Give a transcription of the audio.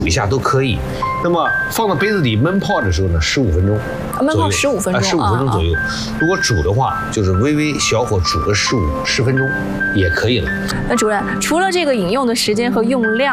一下都可以。那么放到杯子里焖泡的时候呢，15分钟。 焖泡15分钟 ，15分钟左右。如果煮的话，就是微微小火煮个10分钟也可以了。 那主任，除了这个饮用的时间和用量，